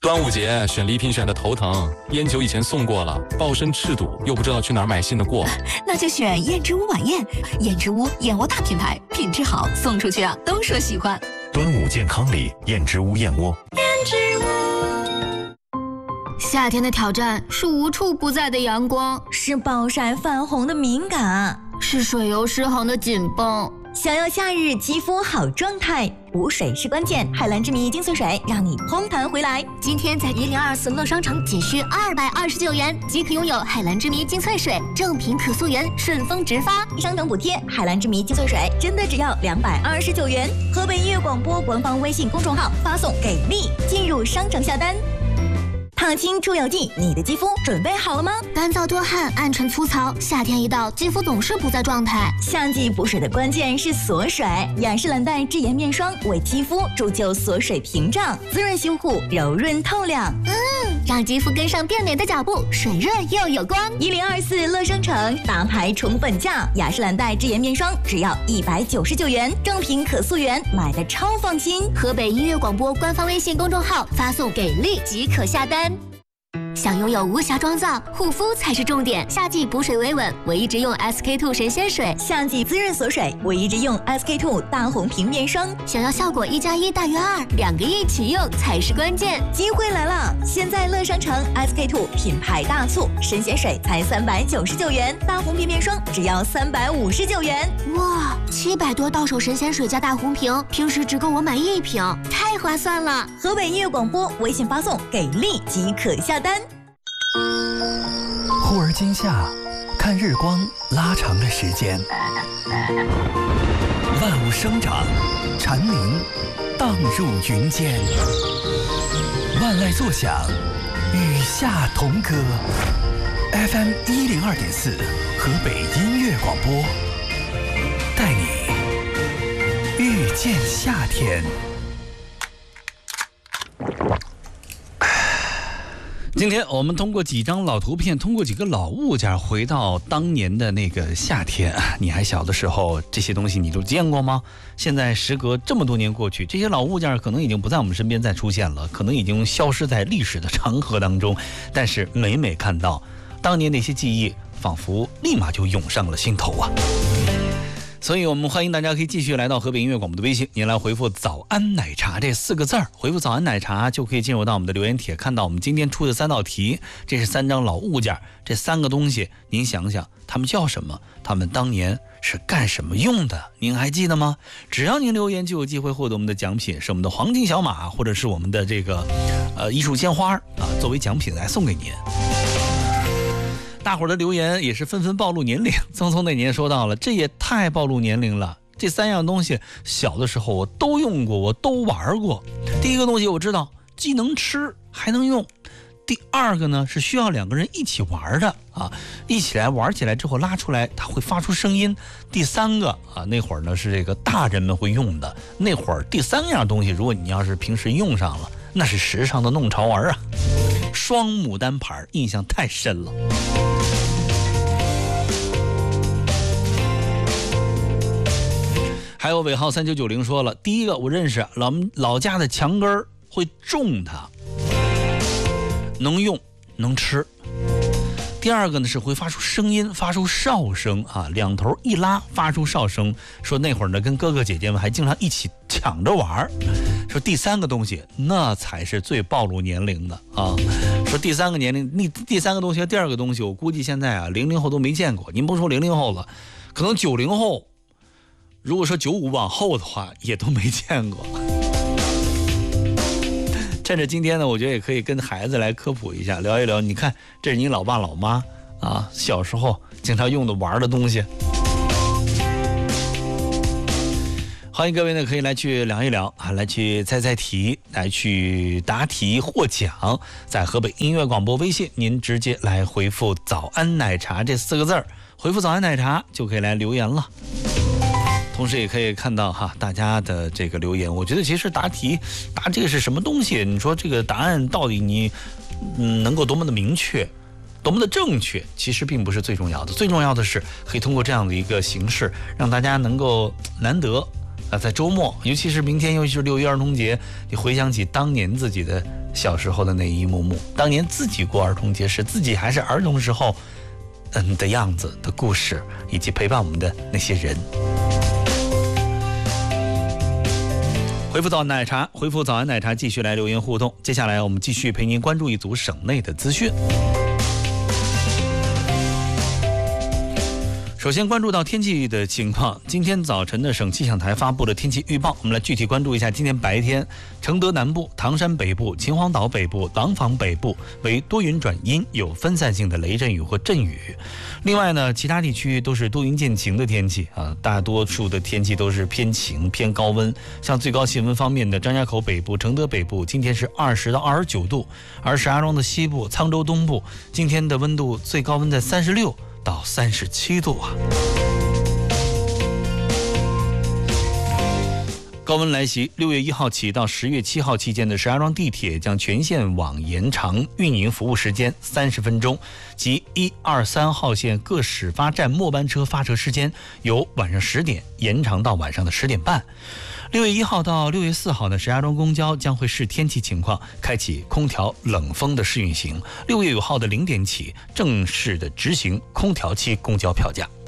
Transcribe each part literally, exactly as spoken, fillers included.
端午节选礼品选的头疼，烟酒以前送过了，抱身赤赌，又不知道去哪儿买新的过。 那就选燕之屋晚宴，燕之屋燕窝大品牌，品质好，送出去啊都说喜欢。 端午健康礼，燕之屋燕窝。 燕之屋。 夏天的挑战是无处不在的阳光， 是暴晒泛红的敏感， 是水油失衡的紧绷。 想要夏日肌肤好状态，补水是关键。海蓝之谜精粹水让你嘭弹回来。 今天在一零二四乐商城仅需二百二十九元即可拥有海蓝之谜精粹水，正品可溯源，顺丰直发， 商城补贴。海蓝之谜精粹水真的只要两百二十九元。河北音乐广播官方微信公众号发送给力，进入商城下单。烫青出油剂，你的肌肤准备好了吗？ 干燥多汗，暗沉粗糙，夏天一到，肌肤总是不在状态。 夏季补水的关键是锁水，雅诗兰黛智颜面霜为肌肤铸就锁水屏障，滋润修护，柔润透亮。 嗯，让肌肤跟上变美的脚步，水润又有光。 一零二四乐商城大牌宠本价，雅诗兰黛智颜面霜只要一百九十九元，正品可溯源，买的超放心。 河北音乐广播官方微信公众号发送给力即可下单。想拥有无瑕妆造，护肤才是重点。夏季补水维稳，我一直用 S K two 神仙水； 夏季滋润锁水，我一直用 S K two 大红瓶面霜。 想要效果一加一大于二，两个一起用才是关键。 机会来了！现在乐商城 S K two 品牌大促，神仙水才三百九十九元，大红瓶面霜只要三百五十九元。 哇，七百多到手神仙水加大红瓶，平时只够我买一瓶，太划算了！ 河北音乐广播微信发送给力即可下单。 忽而今夏，看日光拉长了时间，万物生长，蝉鸣荡入云间，万籁作响，与夏同歌。F M 一零二点四，河北音乐广播，带你遇见夏天。 今天我们通过几张老图片，通过几个老物件，回到当年的那个夏天。你还小的时候，这些东西你都见过吗？现在时隔这么多年过去，这些老物件可能已经不在我们身边再出现了，可能已经消失在历史的长河当中。但是每每看到当年那些记忆，仿佛立马就涌上了心头啊！所以我们欢迎大家可以继续来到河北音乐广播的微信，您来回复早安奶茶这四个字儿，回复早安奶茶就可以进入到我们的留言帖，看到我们今天出的三道题。这是三张老物件，这三个东西您想想他们叫什么，他们当年是干什么用的，您还记得吗？只要您留言就有机会获得我们的奖品，是我们的黄金小马或者是我们的这个呃艺术鲜花啊，作为奖品来送给您。大伙儿的留言也是纷纷暴露年龄，匆匆那年说到了，这也太暴露年龄了。这三样东西小的时候我都用过，我都玩过。第一个东西我知道，既能吃还能用。第二个呢是需要两个人一起玩的啊，一起来玩起来之后拉出来它会发出声音。第三个啊，那会儿呢是这个大人们会用的。那会儿第三样东西，如果你要是平时用上了，那是时尚的弄潮儿啊。双牡丹牌印象太深了。还有尾号三九九零说了，第一个我认识，老老家的墙根会种它，能用能吃。第二个呢是会发出声音，发出哨声啊，两头一拉发出哨声。说那会儿呢跟哥哥姐姐们还经常一起抢着玩。说第三个东西那才是最暴露年龄的啊。说第三个年龄，第第三个东西和第二个东西，我估计现在啊零零后都没见过。您甭说零零后了，可能九零后，如果说九五往后的话，也都没见过。趁着今天呢，我觉得也可以跟孩子来科普一下，聊一聊。你看，这是你老爸老妈啊，小时候经常用的玩的东西。欢迎各位呢，可以来去聊一聊啊，来去猜猜题，来去答题获奖。在河北音乐广播微信，您直接来回复“早安奶茶”这四个字儿，回复“早安奶茶”就可以来留言了。同时也可以看到哈大家的这个留言，我觉得其实答题答这个是什么东西，你说这个答案到底你嗯能够多么的明确，多么的正确，其实并不是最重要的，最重要的是可以通过这样的一个形式，让大家能够难得啊在周末，尤其是明天又是六一儿童节，你回想起当年自己的小时候的那一幕幕，当年自己过儿童节时，自己还是儿童时候嗯的样子的故事，以及陪伴我们的那些人。回复早安奶茶，回复早安奶茶，继续来留言互动。接下来我们继续陪您关注一组省内的资讯。首先关注到天气的情况，今天早晨的省气象台发布了天气预报，我们来具体关注一下今天白天，承德南部、唐山北部、秦皇岛北部、廊坊北部为多云转阴，有分散性的雷阵雨或阵雨。另外呢，其他地区都是多云见晴的天气啊，大多数的天气都是偏晴偏高温。像最高气温方面的，张家口北部、承德北部今天是二十到二十九度，而石家庄的西部、沧州东部今天的温度最高温在三十六到三十七度啊。高温来袭，六月一号起到十月七号期间的石家庄地铁将全线网延长运营服务时间三十分钟，即一、二、三号线各始发站末班车发车时间由晚上十点延长到晚上的十点半。六月一号到六月四号呢，石家庄公交将会视天气情况开启空调冷风的试运行。六月五号的零点起正式的执行空调期公交票价。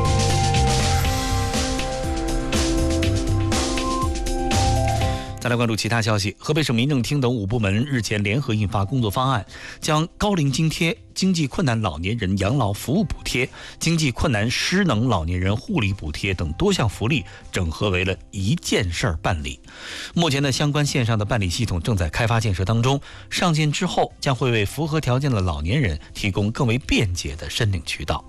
再来关注其他消息，河北省民政厅等五部门日前联合印发工作方案，将高龄津贴、经济困难老年人养老服务补贴、经济困难失能老年人护理补贴等多项福利整合为了一件事儿办理。目前的相关线上的办理系统正在开发建设当中，上线之后将会为符合条件的老年人提供更为便捷的申领渠道。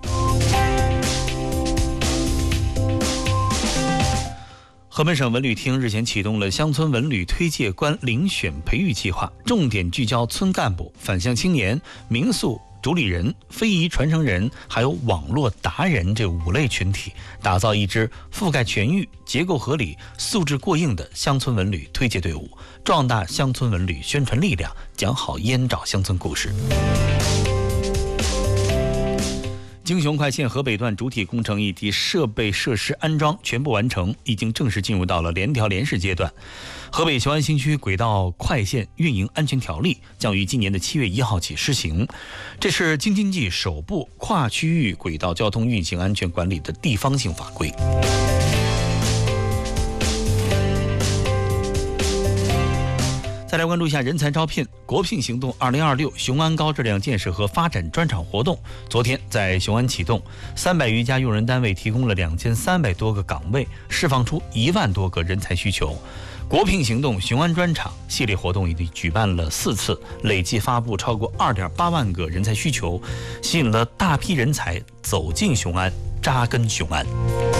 河北省文旅厅日前启动了乡村文旅推介官遴选培育计划，重点聚焦村干部、返乡青年、民宿主理人、非遗传承人还有网络达人这五类群体，打造一支覆盖全域、结构合理、素质过硬的乡村文旅推介队伍，壮大乡村文旅宣传力量，讲好烟沼乡村故事。京雄快线河北段主体工程以及设备设施安装全部完成，已经正式进入到了联调联试阶段。河北雄安新区轨道快线运营安全条例将于今年的七月一号起施行，这是京津冀首部跨区域轨道交通运行安全管理的地方性法规。再来关注一下人才招聘，国聘行动二零二六雄安高质量建设和发展专场活动昨天在雄安启动，三百余家用人单位提供了两千三百多个岗位，释放出一万多个人才需求。国聘行动雄安专场系列活动已经举办了四次，累计发布超过二点八万个人才需求，吸引了大批人才走进雄安，扎根雄安。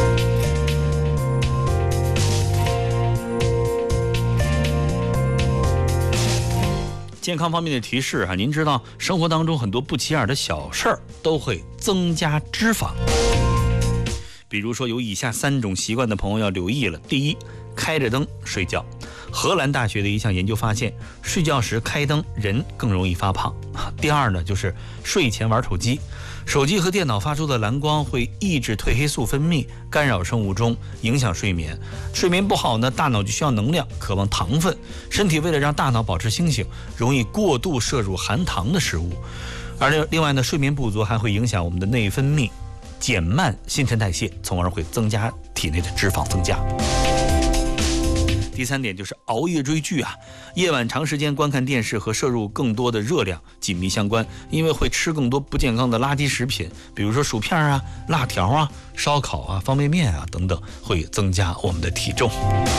健康方面的提示啊，您知道生活当中很多不起眼的小事儿都会增加脂肪，比如说有以下三种习惯的朋友要留意了。第一，开着灯睡觉。荷兰大学的一项研究发现，睡觉时开灯人更容易发胖。第二呢，就是睡前玩手机，手机和电脑发出的蓝光会抑制褪黑素分泌，干扰生物钟，影响睡眠。睡眠不好呢，大脑就需要能量，渴望糖分，身体为了让大脑保持清醒，容易过度摄入含糖的食物。而另外呢，睡眠不足还会影响我们的内分泌，减慢新陈代谢，从而会增加体内的脂肪增加。第三点就是熬夜追剧啊，夜晚长时间观看电视和摄入更多的热量紧密相关，因为会吃更多不健康的垃圾食品，比如说薯片啊、辣条啊、烧烤啊、方便面啊等等，会增加我们的体重。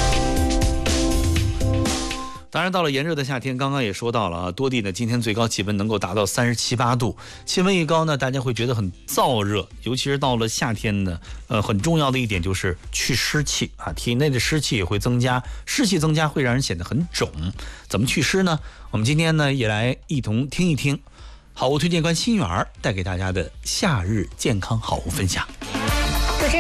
当然到了炎热的夏天，刚刚也说到了啊，多地呢今天最高气温能够达到三十七八度，气温一高呢，大家会觉得很燥热，尤其是到了夏天呢，呃，很重要的一点就是去湿气啊，体内的湿气也会增加，湿气增加会让人显得很肿。怎么去湿呢？我们今天呢也来一同听一听好物推荐官心源带给大家的夏日健康好物分享。 主持人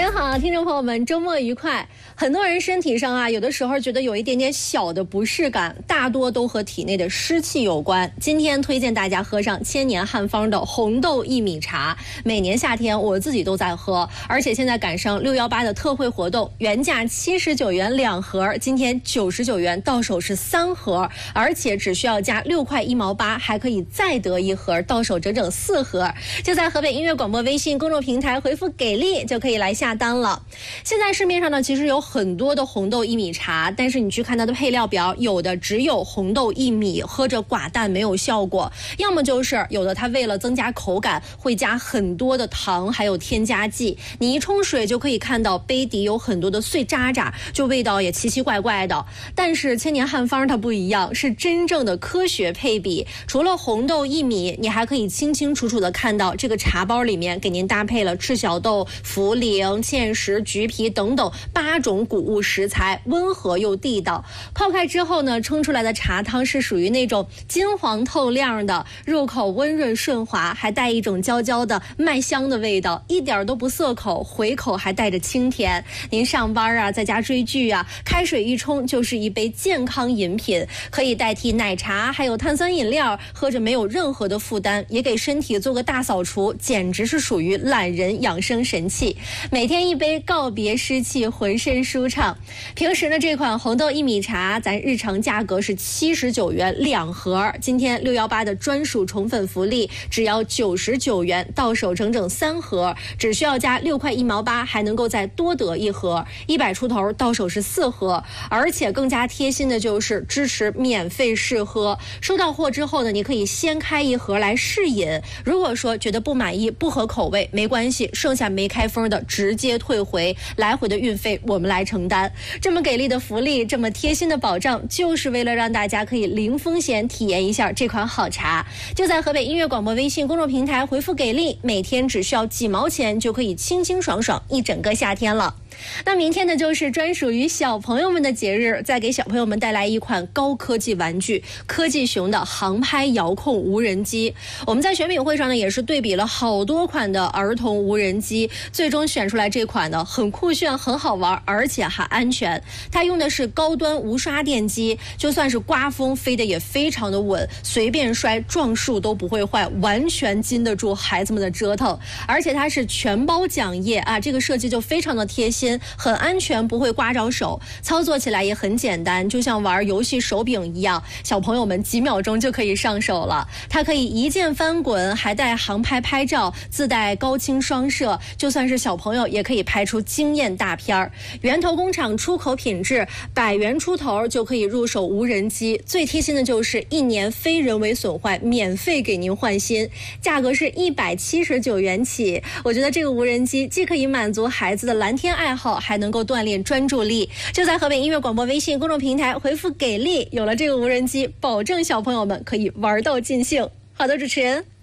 晨好，听众朋友们，周末愉快。很多人身体上啊，有的时候觉得有一点点小的不适感，大多都和体内的湿气有关。今天推荐大家喝上千年汉方的红豆薏米茶，每年夏天我自己都在喝，而且现在赶上六一八的特惠活动，原价七十九元两盒，今天九十九元到手是三盒，而且只需要加六块一毛八，还可以再得一盒，到手整整四盒。就在河北音乐广播微信公众平台回复给力就可以来下单了。现在市面上呢，其实有很多的红豆薏米茶，但是你去看它的配料表，有的只有红豆薏米，喝着寡淡没有效果；要么就是有的它为了增加口感，会加很多的糖，还有添加剂。你一冲水就可以看到杯底有很多的碎渣渣，就味道也奇奇怪怪的。但是千年汉方它不一样，是真正的科学配比。除了红豆薏米，你还可以清清楚楚的看到这个茶包里面给您搭配了赤小豆、茯苓、芡实、橘皮等等八种谷物食材，温和又地道。泡开之后呢，冲出来的茶汤是属于那种金黄透亮的，入口温润顺滑，还带一种焦焦的麦香的味道，一点都不涩口，回口还带着清甜。您上班啊，在家追剧啊，开水一冲就是一杯健康饮品，可以代替奶茶还有碳酸饮料，喝着没有任何的负担，也给身体做个大扫除，简直是属于懒人养生神器。每天一杯，告别湿气，浑身舒畅。平时呢，这款红豆薏米茶咱日常价格是七十九元两盒，今天六一八的专属宠粉福利，只要九十九元，到手整整三盒，只需要加六块一毛八，还能够再多得一盒，一百出头到手是四盒。而且更加贴心的就是支持免费试喝，收到货之后呢，你可以先开一盒来试饮，如果说觉得不满意不合口味没关系，剩下没开封的直接退回，来回的运费我们来承担。这么给力的福利，这么贴心的保障，就是为了让大家可以零风险体验一下这款好茶。就在河北音乐广播微信公众平台回复给力，每天只需要几毛钱就可以清清爽爽一整个夏天了。那明天呢，就是专属于小朋友们的节日，再给小朋友们带来一款高科技玩具——科技熊的航拍遥控无人机。我们在选品会上呢，也是对比了好多款的儿童无人机，最终选出来这款呢，很酷炫、很好玩，而且还安全。它用的是高端无刷电机，就算是刮风，飞得也非常的稳，随便摔撞树都不会坏，完全经得住孩子们的折腾。而且它是全包奖业啊，这个设计就非常的贴心，很安全，不会刮着手，操作起来也很简单，就像玩游戏手柄一样，小朋友们几秒钟就可以上手了。它可以一键翻滚，还带航拍拍照，自带高清双摄，就算是小朋友也可以拍出惊艳大片儿。源头工厂出口品质，百元出头就可以入手无人机。最贴心的就是一年非人为损坏，免费给您换新，价格是一百七十九元起。我觉得这个无人机既可以满足孩子的蓝天爱好，还能够锻炼专注力。就在河北音乐广播微信公众平台回复给力，有了这个无人机，保证小朋友们可以玩到尽兴。好的，主持人。